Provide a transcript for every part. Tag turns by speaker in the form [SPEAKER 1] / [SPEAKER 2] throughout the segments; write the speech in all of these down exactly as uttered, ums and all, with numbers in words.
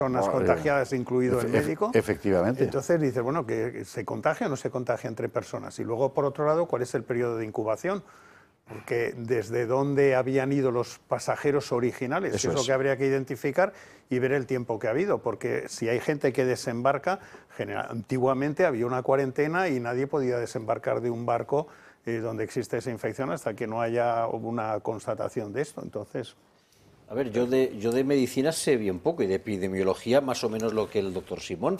[SPEAKER 1] personas
[SPEAKER 2] Bueno,
[SPEAKER 1] contagiadas, incluido el médico.
[SPEAKER 2] Efectivamente.
[SPEAKER 1] Entonces dices, bueno, que se contagia o no se contagia entre personas. Y luego, por otro lado, ¿cuál es el periodo de incubación? Porque desde dónde habían ido los pasajeros originales,
[SPEAKER 2] Eso
[SPEAKER 1] que es lo
[SPEAKER 2] es.
[SPEAKER 1] que habría que identificar y ver el tiempo que ha habido. Porque si hay gente que desembarca, general, antiguamente había una cuarentena y nadie podía desembarcar de un barco eh, donde existe esa infección hasta que no haya una constatación de esto. Entonces...
[SPEAKER 3] A ver, yo de, yo de medicina sé bien poco y de epidemiología más o menos lo que el doctor Simón,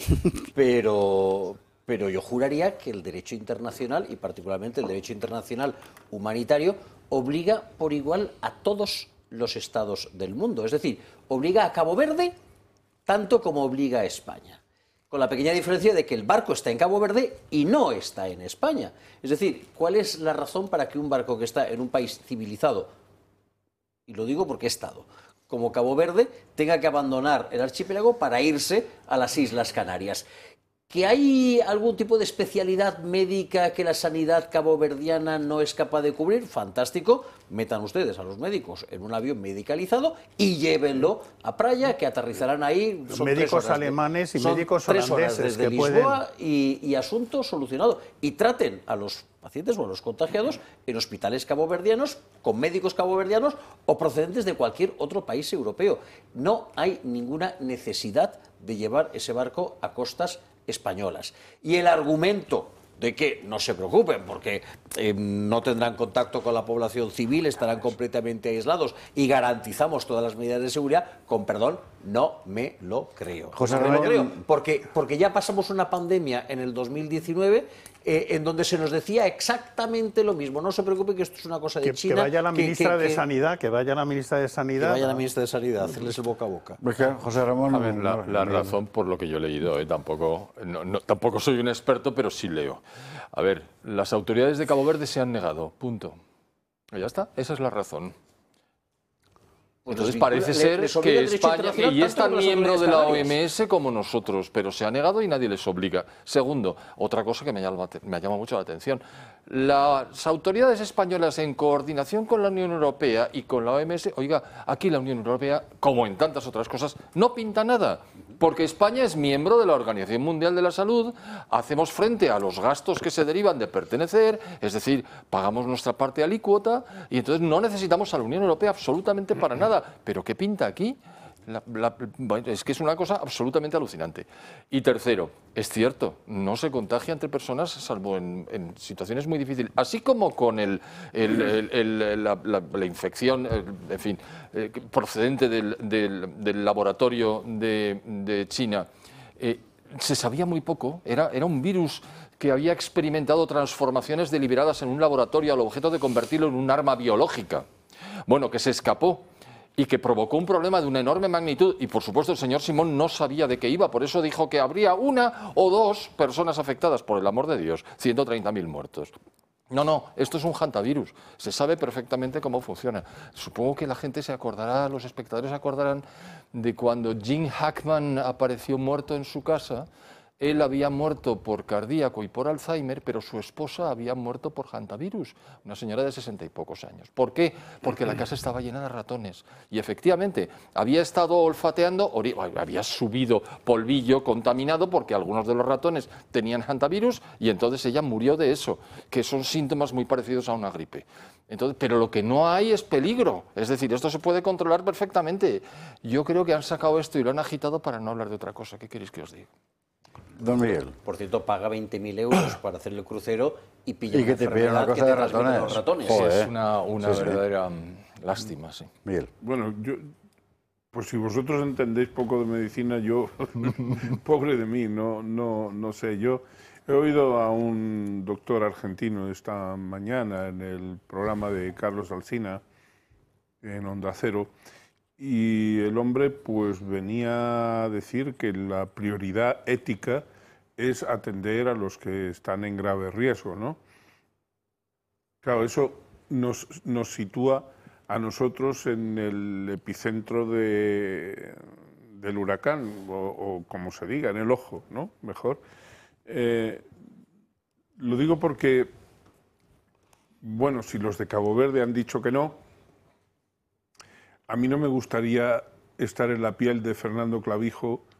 [SPEAKER 3] pero, pero yo juraría que el derecho internacional, y particularmente el derecho internacional humanitario, obliga por igual a todos los estados del mundo. Es decir, obliga a Cabo Verde tanto como obliga a España. Con la pequeña diferencia de que el barco está en Cabo Verde y no está en España. Es decir, ¿cuál es la razón para que un barco que está en un país civilizado, y lo digo porque he estado, como Cabo Verde, tenga que abandonar el archipiélago para irse a las Islas Canarias? ¿Que hay algún tipo de especialidad médica que la sanidad caboverdiana no es capaz de cubrir? Fantástico, metan ustedes a los médicos en un avión medicalizado y llévenlo a Praia, que aterrizarán ahí.
[SPEAKER 1] Son médicos alemanes y médicos holandeses
[SPEAKER 3] desde
[SPEAKER 1] que
[SPEAKER 3] Lisboa y, y asunto solucionado. Y traten a los pacientes o a los contagiados en hospitales caboverdianos, con médicos caboverdianos o procedentes de cualquier otro país europeo. No hay ninguna necesidad de llevar ese barco a costas españolas. Y el argumento de que no se preocupen porque eh, no tendrán contacto con la población civil, estarán completamente aislados y garantizamos todas las medidas de seguridad, con perdón, no me lo creo.
[SPEAKER 2] José
[SPEAKER 3] no me lo
[SPEAKER 2] Ramón,
[SPEAKER 3] creo porque, porque ya pasamos una pandemia en el dos mil diecinueve eh, en donde se nos decía exactamente lo mismo. No se preocupe que esto es una cosa de
[SPEAKER 1] que,
[SPEAKER 3] China.
[SPEAKER 1] que vaya la ministra
[SPEAKER 3] que, que,
[SPEAKER 1] de
[SPEAKER 3] que,
[SPEAKER 1] Sanidad, que vaya la ministra de Sanidad.
[SPEAKER 3] Que vaya la ministra de Sanidad, hacerles el boca a boca.
[SPEAKER 2] José Ramón,
[SPEAKER 4] a ver, la, la razón, por lo que yo he leído, eh, tampoco, no, no, tampoco soy un experto, pero sí leo. A ver, las autoridades de Cabo Verde se han negado, punto. Y ya está, esa es la razón.
[SPEAKER 3] Pues
[SPEAKER 4] Entonces
[SPEAKER 3] vincula,
[SPEAKER 4] parece
[SPEAKER 3] le,
[SPEAKER 4] ser
[SPEAKER 3] les
[SPEAKER 4] que España, y es tan
[SPEAKER 3] como
[SPEAKER 4] miembro de la O
[SPEAKER 3] Canarias.
[SPEAKER 4] M S como nosotros, pero se ha negado y nadie les obliga. Segundo, otra cosa que me llama, me llama mucho la atención, las autoridades españolas en coordinación con la Unión Europea y con la O M S, oiga, aquí la Unión Europea, como en tantas otras cosas, no pinta nada, porque España es miembro de la Organización Mundial de la Salud, hacemos frente a los gastos que se derivan de pertenecer, es decir, pagamos nuestra parte alícuota y entonces no necesitamos a la Unión Europea absolutamente para nada. ¿Pero qué pinta aquí? La, la, es que es una cosa absolutamente alucinante. Y tercero, es cierto, no se contagia entre personas salvo en, en situaciones muy difíciles, así como con el, el, el, el, la, la, la infección, en fin, eh, procedente del, del, del laboratorio de, de China. Eh, se sabía muy poco, era, era un virus que había experimentado transformaciones deliberadas en un laboratorio al objeto de convertirlo en un arma biológica. Bueno, que se escapó y que provocó un problema de una enorme magnitud, y por supuesto el señor Simón no sabía de qué iba, por eso dijo que habría una o dos personas afectadas, por el amor de Dios, ciento treinta mil muertos. No, no, esto es un hantavirus, se sabe perfectamente cómo funciona. Supongo que la gente se acordará, los espectadores se acordarán de cuando Jim Hackman apareció muerto en su casa. Él había muerto por cardíaco y por Alzheimer, pero su esposa había muerto por hantavirus, una señora de sesenta y pocos años. ¿Por qué? Porque la casa estaba llena de ratones. Y efectivamente, había estado olfateando, había subido polvillo contaminado porque algunos de los ratones tenían hantavirus y entonces ella murió de eso, que son síntomas muy parecidos a una gripe. Entonces, pero lo que no hay es peligro, es decir, esto se puede controlar perfectamente. Yo creo que han sacado esto y lo han agitado para no hablar de otra cosa. ¿Qué queréis que os diga?
[SPEAKER 2] Don Miguel.
[SPEAKER 3] Por cierto, paga veinte mil euros para hacer el crucero y pilla
[SPEAKER 2] y que te pilla una cosa de ratones.
[SPEAKER 3] Los ratones.
[SPEAKER 4] Sí, es una, una
[SPEAKER 2] sí,
[SPEAKER 4] verdadera sí. lástima, sí.
[SPEAKER 2] Miguel.
[SPEAKER 5] Bueno, yo, pues si vosotros entendéis poco de medicina, yo, pobre de mí, no, no, no sé. Yo he oído a un doctor argentino esta mañana en el programa de Carlos Alsina, en Onda Cero, y el hombre pues venía a decir que la prioridad ética es atender a los que están en grave riesgo, ¿no? Claro, eso nos, nos sitúa a nosotros en el epicentro de, del huracán, o, o como se diga, en el ojo, ¿no? Mejor. Eh, lo digo porque, bueno, si los de Cabo Verde han dicho que no, a mí no me gustaría estar en la piel de Fernando Clavijo